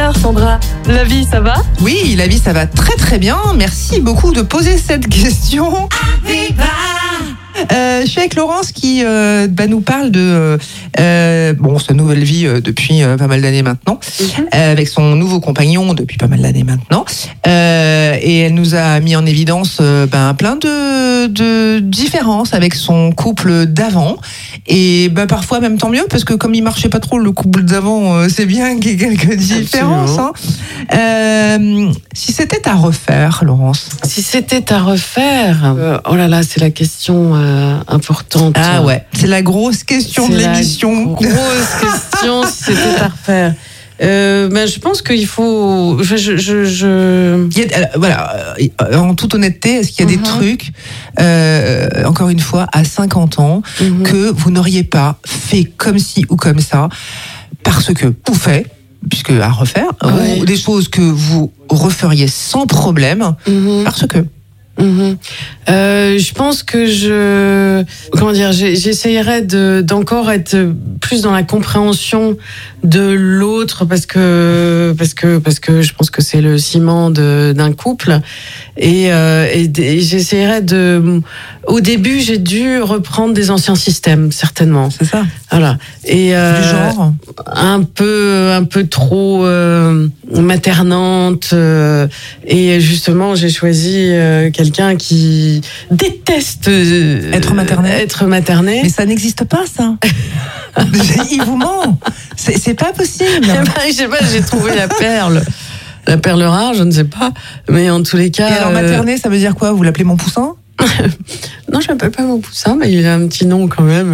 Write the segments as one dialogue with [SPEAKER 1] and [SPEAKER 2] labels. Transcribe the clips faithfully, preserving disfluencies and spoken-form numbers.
[SPEAKER 1] départ, Sandra. La vie, ça va ?
[SPEAKER 2] Oui, la vie, ça va très très bien. Merci beaucoup de poser cette question. Euh, je suis avec Laurence qui euh, bah, nous parle de euh, bon, sa nouvelle vie euh, depuis euh, pas mal d'années maintenant, mm-hmm. euh, avec son nouveau compagnon depuis pas mal d'années maintenant. Euh, et elle nous a mis en évidence euh, ben, plein de, de différences avec son couple d'avant. Et ben, parfois même tant mieux, parce que comme il marchait pas trop le couple d'avant, euh, c'est bien qu'il y ait quelques différences. Hein. Euh, si c'était à refaire, Laurence.
[SPEAKER 3] Si c'était à refaire, euh, oh là là, c'est la question euh, importante.
[SPEAKER 2] Ah ouais, c'est la grosse question
[SPEAKER 3] c'est
[SPEAKER 2] de l'émission.
[SPEAKER 3] Grosse question si c'était à refaire. Euh, ben, je pense qu'il faut. Je, je, je, je...
[SPEAKER 2] Il y a, voilà, en toute honnêteté, est-ce qu'il y a mm-hmm. des trucs, euh, encore une fois, à cinquante ans, mm-hmm. que vous n'auriez pas fait comme ci ou comme ça, parce que vous faites, puisque à refaire, ouais. ou des choses que vous referiez sans problème, mm-hmm. parce que.
[SPEAKER 3] Mmh. Euh, je pense que je, comment dire, j'essayerais de d'encore être plus dans la compréhension de l'autre parce que parce que parce que je pense que c'est le ciment de, d'un couple et, euh, et, et j'essayerais de. Au début, j'ai dû reprendre des anciens systèmes, certainement.
[SPEAKER 2] C'est ça.
[SPEAKER 3] Voilà. Et euh,
[SPEAKER 2] du genre
[SPEAKER 3] un peu un peu trop euh, maternante euh, et justement, j'ai choisi euh, quelqu'un qui déteste euh,
[SPEAKER 2] être materné.
[SPEAKER 3] Être materné.
[SPEAKER 2] Mais ça n'existe pas, ça. Il vous ment. C'est, c'est pas possible.
[SPEAKER 3] Eh ben, je sais pas, j'ai trouvé la perle. La perle rare, je ne sais pas. Mais en tous les cas.
[SPEAKER 2] Et alors, materné, euh... ça veut dire quoi ? Vous l'appelez mon poussin ?
[SPEAKER 3] Non, je l'appelle pas mon poussin, mais il a un petit nom quand même.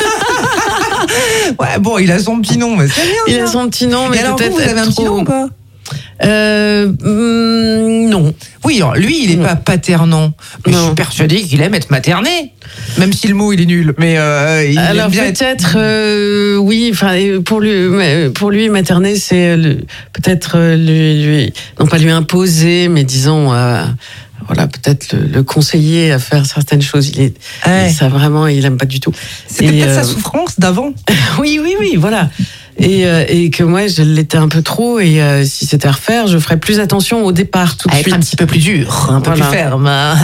[SPEAKER 2] Ouais, bon, il a son petit nom, mais c'est bien.
[SPEAKER 3] Il
[SPEAKER 2] ça.
[SPEAKER 3] a son petit nom, mais
[SPEAKER 2] et alors
[SPEAKER 3] peut-être
[SPEAKER 2] vous, vous avez un
[SPEAKER 3] trop...
[SPEAKER 2] petit nom ou pas ?
[SPEAKER 3] Euh, mm, non.
[SPEAKER 2] Oui, alors lui, il est non. pas paternant, mais non. je suis persuadée qu'il aime être materné, même si le mot il est nul. Mais euh, il
[SPEAKER 3] alors
[SPEAKER 2] aime bien
[SPEAKER 3] peut-être,
[SPEAKER 2] être...
[SPEAKER 3] euh, oui. Enfin, pour lui, pour lui, materner, c'est le, peut-être lui, lui, non pas lui imposer, mais disons. Euh, Voilà, peut-être le, le conseiller à faire certaines choses. Il est, ouais. ça vraiment, il aime pas du tout.
[SPEAKER 2] C'était et, peut-être euh, sa souffrance d'avant.
[SPEAKER 3] oui, oui, oui, voilà. Et, euh, et que moi, je l'étais un peu trop. Et euh, si c'était à refaire, je ferais plus attention au départ, tout de
[SPEAKER 2] à
[SPEAKER 3] suite.
[SPEAKER 2] Être un petit peu plus dur, un peu voilà. plus ferme. un,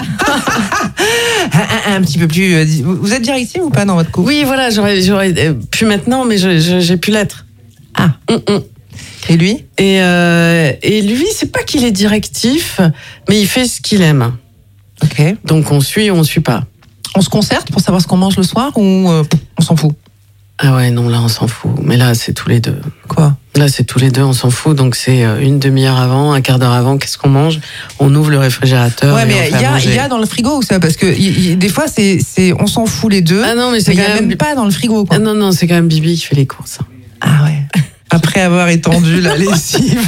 [SPEAKER 2] un, un petit peu plus. Vous êtes directive ou pas dans votre couple ?
[SPEAKER 3] Oui, voilà, j'aurais, j'aurais pu maintenant, mais je, je, j'ai pu l'être.
[SPEAKER 2] Ah. Mm-mm. Et lui ?
[SPEAKER 3] Et, euh, et lui, c'est pas qu'il est directif, mais il fait ce qu'il aime.
[SPEAKER 2] Ok.
[SPEAKER 3] Donc on suit ou on suit pas.
[SPEAKER 2] On se concerte pour savoir ce qu'on mange le soir ou euh, on s'en fout ?
[SPEAKER 3] Ah ouais, non, là on s'en fout. Mais là, c'est tous les deux.
[SPEAKER 2] Quoi ?
[SPEAKER 3] Là, c'est tous les deux, on s'en fout. Donc c'est une demi-heure avant, un quart d'heure avant, qu'est-ce qu'on mange ? On ouvre le réfrigérateur.
[SPEAKER 2] Ouais, mais il y a, il y a dans le frigo ou ça ? Parce que y, y, des fois, c'est, c'est, on s'en fout les deux. Ah non, mais c'est mais quand même... même pas dans le frigo. Quoi.
[SPEAKER 3] Ah non, non, c'est quand même Bibi qui fait les courses.
[SPEAKER 2] Ah ouais. Après avoir étendu la lessive.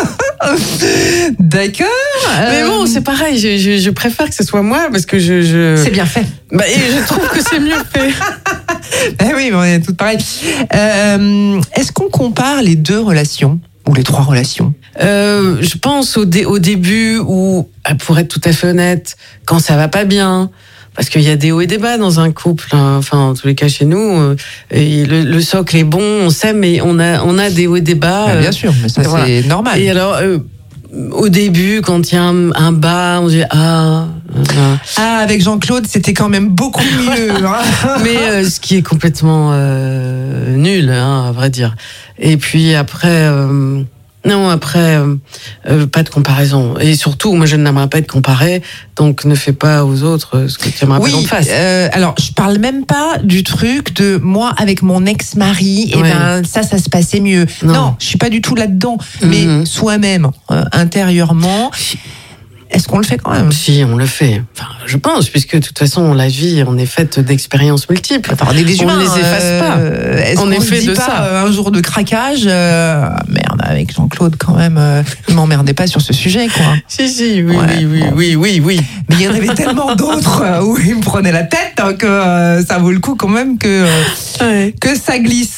[SPEAKER 2] D'accord.
[SPEAKER 3] Mais bon, c'est pareil. Je, je, je préfère que ce soit moi parce que je. je...
[SPEAKER 2] C'est bien fait.
[SPEAKER 3] Bah, et je trouve que c'est mieux fait.
[SPEAKER 2] Eh oui, mais on est toutes pareilles. Euh, est-ce qu'on compare les deux relations ou les trois relations ?
[SPEAKER 3] euh, Je pense au, dé, au début où, pour être tout à fait honnête, quand ça va pas bien. Parce qu'il y a des hauts et des bas dans un couple. Hein. Enfin, en tous les cas, chez nous, euh, et le, le socle est bon, on s'aime, mais on a, on a des hauts et des bas.
[SPEAKER 2] Bah, bien sûr, mais ça, voilà. C'est normal.
[SPEAKER 3] Et alors, euh, au début, quand il y a un, un bas, on dit ah.
[SPEAKER 2] Ah, ah avec Jean-Claude, c'était quand même beaucoup mieux. Hein.
[SPEAKER 3] Mais euh, ce qui est complètement euh, nul, hein, à vrai dire. Et puis après. Euh, Non, après, euh, euh, pas de comparaison. Et surtout, moi, je n'aimerais pas être comparée, donc ne fais pas aux autres ce que tu aimerais
[SPEAKER 2] oui,
[SPEAKER 3] pas qu'on te fasse.
[SPEAKER 2] Euh, alors, je parle même pas du truc de moi avec mon ex-mari, et ouais. ben ça, ça se passait mieux. Non, non je suis pas du tout là-dedans. Mm-hmm. Mais soi-même, euh, intérieurement... Est-ce qu'on le fait quand même ?
[SPEAKER 3] Si, on le fait. Enfin, je pense, puisque de toute façon, la vie, on est faite d'expériences multiples.
[SPEAKER 2] Enfin, on est des humains.
[SPEAKER 3] On ne les efface pas.
[SPEAKER 2] Euh, est-ce
[SPEAKER 3] on
[SPEAKER 2] qu'on
[SPEAKER 3] est
[SPEAKER 2] se
[SPEAKER 3] fait
[SPEAKER 2] dit
[SPEAKER 3] de
[SPEAKER 2] pas,
[SPEAKER 3] ça
[SPEAKER 2] euh, un jour de craquage euh, merde, avec Jean-Claude, quand même, euh, il m'emmerdait pas sur ce sujet, quoi.
[SPEAKER 3] Si, si, oui,
[SPEAKER 2] ouais,
[SPEAKER 3] oui, oui,
[SPEAKER 2] bon.
[SPEAKER 3] oui, oui, oui.
[SPEAKER 2] Mais il y en avait tellement d'autres euh, où il me prenait la tête hein, que euh, ça vaut le coup quand même que, euh, ouais. que ça glisse.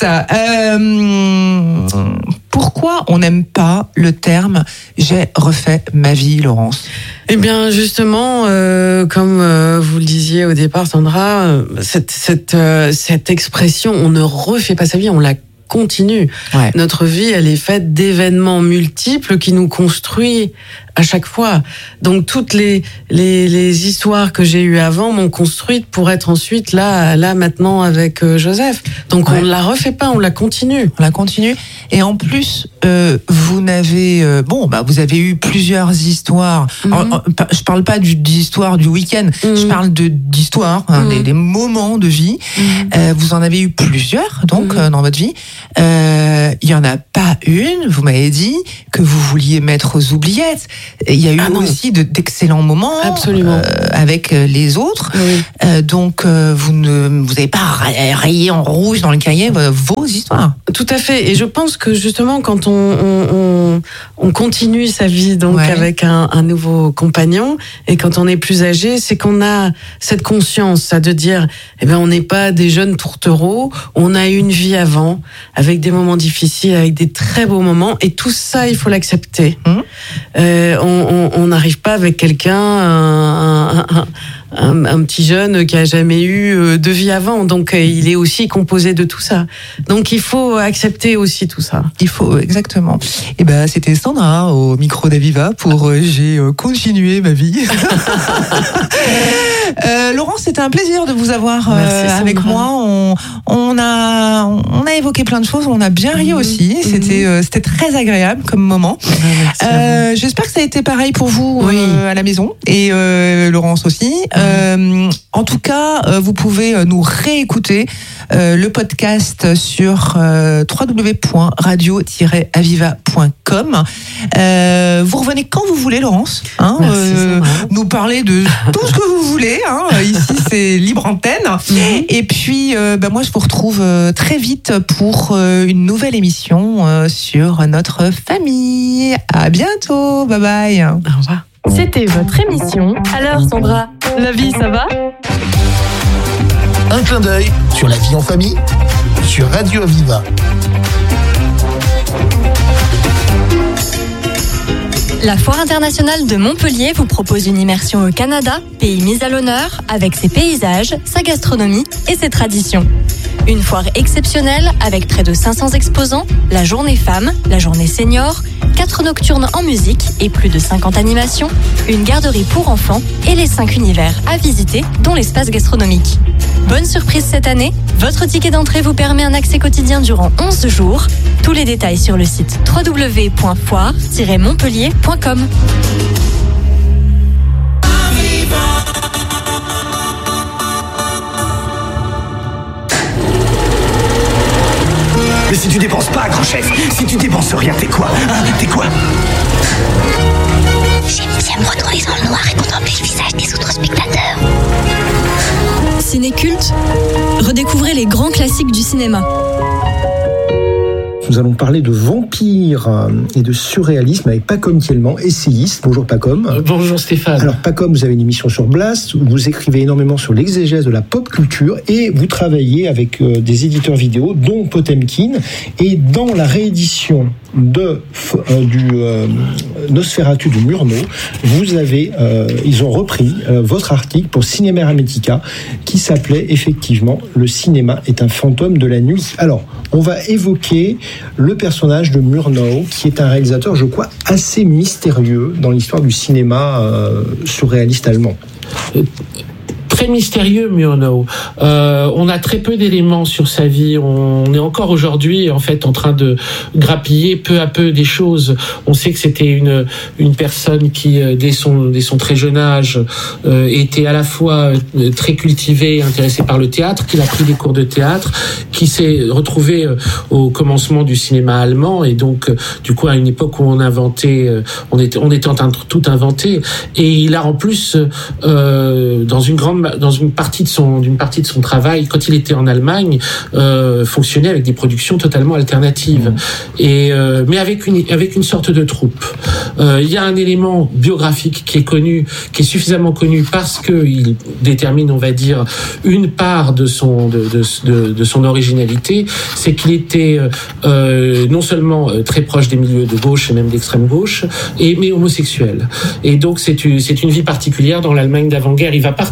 [SPEAKER 2] Euh, pourquoi on n'aime pas le terme « j'ai refait ma vie », Laurence ?
[SPEAKER 3] Eh bien, justement, euh, comme euh, vous le disiez au départ, Sandra, cette, cette, euh, cette expression « on ne refait pas sa vie », on la continue.
[SPEAKER 2] Ouais.
[SPEAKER 3] Notre vie, elle est faite d'événements multiples qui nous construisent à chaque fois. Donc toutes les les, les histoires que j'ai eues avant m'ont construite pour être ensuite là là maintenant avec euh, Joseph. Donc
[SPEAKER 2] ouais.
[SPEAKER 3] on la refait pas, on la continue.
[SPEAKER 2] On la continue. Et en plus, euh, vous n'avez euh, bon bah vous avez eu plusieurs histoires.
[SPEAKER 3] Mm-hmm.
[SPEAKER 2] Alors, je parle pas du, d'histoire du week-end. Mm-hmm. Je parle de d'histoire, hein, mm-hmm. des, des moments de vie. Mm-hmm. Euh, vous en avez eu plusieurs donc mm-hmm. euh, dans votre vie. Euh, il y en a pas une. Vous m'avez dit que vous vouliez mettre aux oubliettes. Il y a eu ah aussi de, d'excellents moments
[SPEAKER 3] Absolument.
[SPEAKER 2] Euh, avec les autres.
[SPEAKER 3] Oui.
[SPEAKER 2] Euh, donc, euh, vous ne vous avez pas rayé en rouge dans le cahier vos histoires.
[SPEAKER 3] Tout à fait. Et je pense que justement, quand on, on, on, on continue sa vie donc ouais. avec un, un nouveau compagnon, et quand on est plus âgé, c'est qu'on a cette conscience, ça, de dire, eh ben, on n'est pas des jeunes tourtereaux, on a une vie avant, avec des moments difficiles, avec des très beaux moments, et tout ça, il faut l'accepter. Mmh. Euh, on n'arrive pas avec quelqu'un, un, un, un, un petit jeune qui a jamais eu de vie avant, donc il est aussi composé de tout ça. Donc il faut accepter aussi tout ça.
[SPEAKER 2] Il faut, exactement. Et ben c'était Sandra au micro d'Aviva pour euh, j'ai euh, continué ma vie. euh, Laurent, c'était un plaisir de vous avoir euh, Merci, avec moi. On, on a on a évoqué plein de choses, on a bien ri mmh, aussi. Mmh. C'était euh, c'était très agréable comme moment. Ouais, euh, j'espère que ça a été pareil pour vous oui. euh, à la maison et euh, Laurence aussi. Mmh. Euh, en tout cas, euh, vous pouvez nous réécouter euh, le podcast sur euh, w w w point radio tiret aviva point com. Euh, vous revenez quand vous voulez, Laurence. Hein,
[SPEAKER 3] Merci,
[SPEAKER 2] euh, nous parler de tout ce que vous voulez. Hein. Ici, c'est libre antenne. Mm-hmm. Et puis, euh, bah, moi, je vous retrouve euh, très vite pour euh, une nouvelle émission euh, sur notre famille. À bientôt. Bye bye.
[SPEAKER 3] Au revoir.
[SPEAKER 1] C'était votre émission. Alors, Sandra, la vie, ça va ?
[SPEAKER 4] Un clin d'œil sur la vie en famille sur Radio Aviva.
[SPEAKER 5] La Foire internationale de Montpellier vous propose une immersion au Canada, pays mis à l'honneur, avec ses paysages, sa gastronomie et ses traditions. Une foire exceptionnelle avec près de cinq cents exposants, la journée femmes, la journée senior, quatre nocturnes en musique et plus de cinquante animations, une garderie pour enfants et les cinq univers à visiter, dont l'espace gastronomique. Bonne surprise cette année, votre ticket d'entrée vous permet un accès quotidien durant onze jours. Tous les détails sur le site w w w point foire tiret montpellier point com.
[SPEAKER 6] Mais si tu dépenses pas, grand chef, si tu dépenses rien, t'es quoi hein T'es quoi?
[SPEAKER 7] J'aime bien me retrouver dans le noir et contempler le visage des autres spectateurs.
[SPEAKER 5] Ciné-Culte, redécouvrez les grands classiques du cinéma.
[SPEAKER 8] Nous allons parler de vampires et de surréalisme avec Pacom Thielman, essayiste. Bonjour Pacom.
[SPEAKER 9] Euh, bonjour Stéphane.
[SPEAKER 8] Alors Pacom, vous avez une émission sur Blast, où vous écrivez énormément sur l'exégèse de la pop culture et vous travaillez avec euh, des éditeurs vidéo, dont Potemkin. Et dans la réédition de, euh, du euh, Nosferatu de Murnau, vous avez, euh, ils ont repris euh, votre article pour Cinéma Hermetica qui s'appelait effectivement « Le cinéma est un fantôme de la nuit ». Alors, on va évoquer le personnage de Murnau, qui est un réalisateur, je crois, assez mystérieux dans l'histoire du cinéma euh, surréaliste allemand.
[SPEAKER 9] Euh, très mystérieux, Murnau. Euh, on a très peu d'éléments sur sa vie. On est encore aujourd'hui, en fait, en train de grappiller peu à peu des choses. On sait que c'était une une personne qui, dès son dès son très jeune âge, euh, était à la fois très cultivée, intéressée par le théâtre, qu'il a pris des cours de théâtre, qui s'est retrouvé euh, au commencement du cinéma allemand, et donc, euh, du coup, à une époque où on inventait, euh, on était on était en train de tout inventer, et il a en plus, euh, dans une grande dans une partie de son d'une partie de son travail, quand il était en Allemagne, euh, fonctionnait avec des productions totalement alternatives, mmh. et euh, mais avec une avec une sorte de troupe. Euh, il y a un élément biographique qui est connu, qui est suffisamment connu parce que il détermine, on va dire, une part de son de de de, de son originalité, c'est qu'il était euh, non seulement très proche des milieux de gauche et même d'extrême gauche, et mais homosexuel. Et donc c'est une c'est une vie particulière dans l'Allemagne d'avant-guerre. Il va partir aux États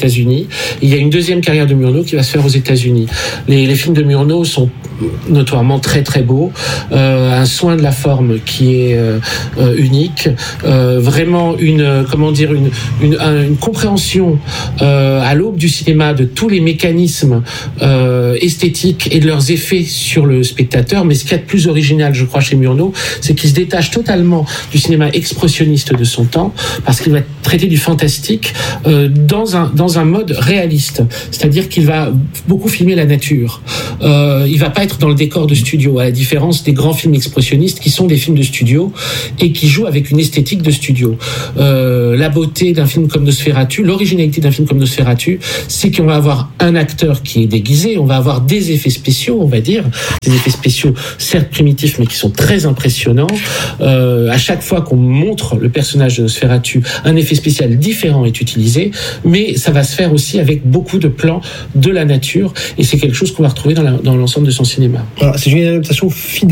[SPEAKER 9] États-Unis. Il y a une deuxième carrière de Murnau qui va se faire aux États-Unis. Les, les films de Murnau sont notoirement très très beaux, euh, un soin de la forme qui est euh, euh, unique, euh, vraiment une comment dire une une, une compréhension euh, à l'aube du cinéma de tous les mécanismes euh, esthétiques et de leurs effets sur le spectateur. Mais ce qu'il y a de plus original, je crois, chez Murnau, c'est qu'il se détache totalement du cinéma expressionniste de son temps, parce qu'il va traiter du fantastique euh, dans un dans un mode réaliste, c'est-à-dire qu'il va beaucoup filmer la nature. Euh, il va pas être dans le décor de studio, à la différence des grands films expressionnistes qui sont des films de studio et qui jouent avec une esthétique de studio. Euh, la beauté d'un film comme Nosferatu, l'originalité d'un film comme Nosferatu, c'est qu'on va avoir un acteur qui est déguisé, on va avoir des effets spéciaux, on va dire, des effets spéciaux certes primitifs mais qui sont très impressionnants. Euh, à chaque fois qu'on montre le personnage de Nosferatu, un effet spécial différent est utilisé, mais ça va se faire aussi avec beaucoup de plans de la nature, et c'est quelque chose qu'on va retrouver dans, la, dans l'ensemble de son cinéma.
[SPEAKER 8] Voilà, c'est une adaptation fidèle